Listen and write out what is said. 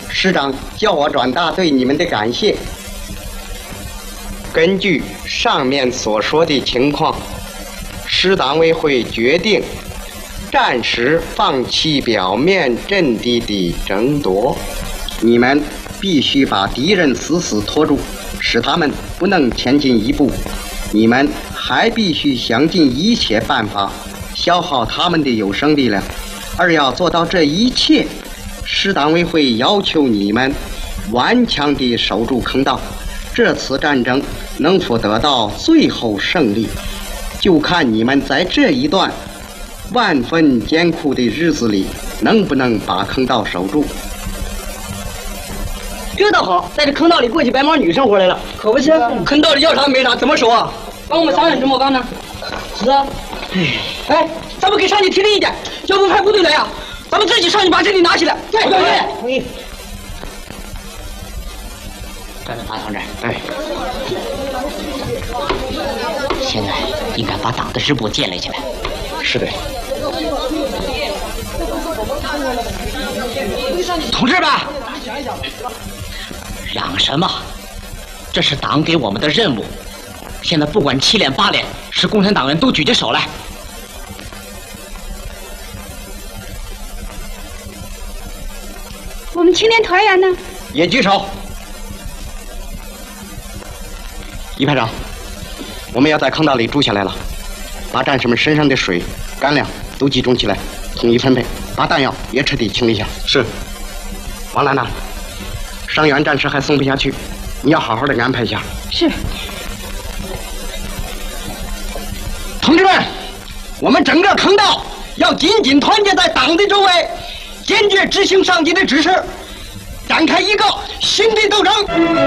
师长叫我转达对你们的感谢。根据上面所说的情况，师党委会决定暂时放弃表面阵地的争夺，你们必须把敌人死死拖住，使他们不能前进一步。你们还必须想尽一切办法消耗他们的有生力量，而要做到这一切，师党委会要求你们顽强地守住坑道。这次战争能否得到最后胜利，就看你们在这一段万分艰苦的日子里能不能把坑道守住。 这倒好，在这坑道里过起白毛女生活来了。可不是，坑道里要啥没啥，怎么守啊？帮我们商量怎么办呢？是啊。哎，咱们给上级提个意见，要不派部队来呀？咱们自己上去把阵地拿起来。对，同意。站在大堂这儿。 哎。 现在应该把党的支部建立起来。 是的。 同志们，嚷什么？这是党给我们的任务。现在不管7连8连，是共产党员都举起手来。 我们青年团员呢？ 也举手。于排长，我们要在坑道里住下来了，把战士们身上的水、干粮都集中起来，统一分配，把弹药也彻底清理下。是。王兰呐，伤员战士还送不下去，你要好好的安排一下。 是。 同志们，我们整个坑道要紧紧团结在党的周围，坚决执行上级的指示，展开一个新的斗争。